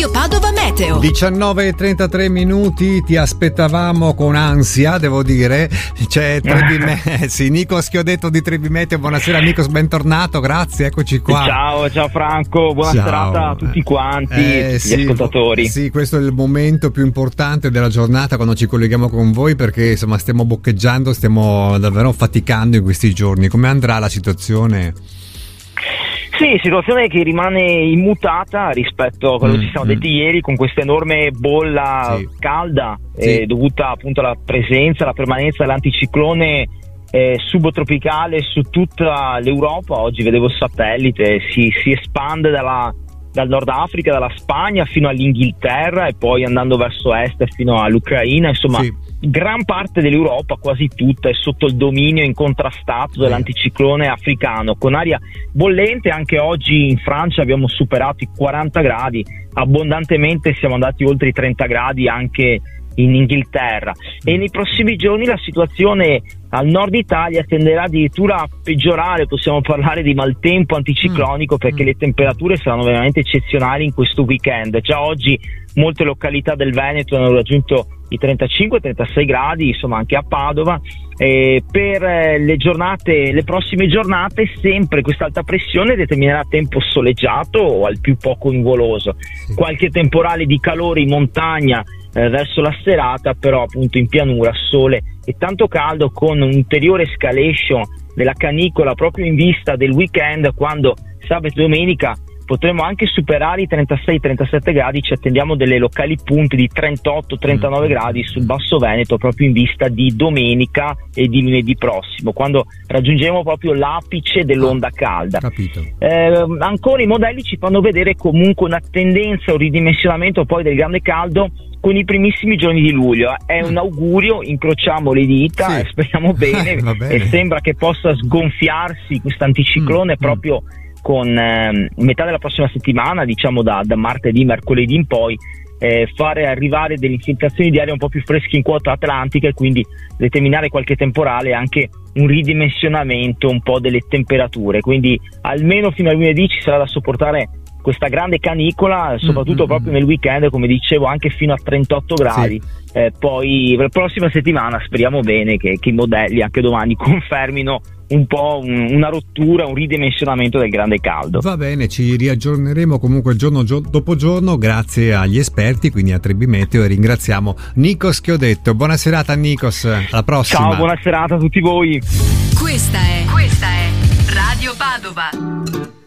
Radio Padova Meteo. 19:33, ti aspettavamo con ansia, devo dire. C'è sì, Nikos Chiodetto di Trebi Meteo. Buonasera Nikos, bentornato, grazie, eccoci qua. Ciao Franco, buona serata a tutti quanti, gli ascoltatori. Sì, questo è il momento più importante della giornata quando ci colleghiamo con voi, perché insomma stiamo boccheggiando, stiamo davvero faticando in questi giorni. Come andrà la situazione? Sì, situazione che rimane immutata rispetto a quello che ci siamo detti ieri, con questa enorme bolla calda dovuta appunto alla presenza, alla permanenza dell'anticiclone subtropicale su tutta l'Europa. Oggi vedevo il satellite, si espande dal Nord Africa, dalla Spagna fino all'Inghilterra e poi andando verso est fino all'Ucraina, insomma gran parte dell'Europa, quasi tutta, è sotto il dominio incontrastato dell'anticiclone africano, con aria bollente. Anche oggi in Francia abbiamo superato i 40 gradi, abbondantemente siamo andati oltre i 30 gradi anche in Inghilterra, e nei prossimi giorni la situazione al nord Italia tenderà addirittura a peggiorare. Possiamo parlare di maltempo anticiclonico perché le temperature saranno veramente eccezionali in questo weekend. Già oggi molte località del Veneto hanno raggiunto i 35-36 gradi, insomma anche a Padova. Per le prossime giornate sempre questa alta pressione determinerà tempo soleggiato o al più poco nuvoloso, qualche temporale di calore in montagna verso la serata, però appunto in pianura sole e tanto caldo, con un'ulteriore escalation della canicola proprio in vista del weekend, quando sabato e domenica potremo anche superare i 36-37 gradi. Ci attendiamo delle locali punte di 38-39 gradi sul Basso Veneto proprio in vista di domenica e di lunedì prossimo, quando raggiungeremo proprio l'apice dell'onda calda. Capito. Ancora i modelli ci fanno vedere comunque una tendenza, un ridimensionamento poi del grande caldo con i primissimi giorni di luglio. È un augurio, incrociamo le dita, speriamo bene, e sembra che possa sgonfiarsi questo anticiclone proprio con metà della prossima settimana, diciamo da martedì, mercoledì in poi, fare arrivare delle infiltrazioni di aria un po' più fresche in quota atlantica e quindi determinare qualche temporale e anche un ridimensionamento un po' delle temperature. Quindi almeno fino a lunedì ci sarà da sopportare questa grande canicola, soprattutto proprio nel weekend, come dicevo, anche fino a 38 gradi. Poi la prossima settimana speriamo bene che i modelli anche domani confermino un po' una rottura, un ridimensionamento del grande caldo. Va bene, ci riaggiorneremo comunque giorno dopo giorno grazie agli esperti, quindi a Trebi Meteo, e ringraziamo Nikos Chiodetto. Buona serata Nikos, alla prossima. Ciao, buona serata a tutti voi. Questa è Radio Padova.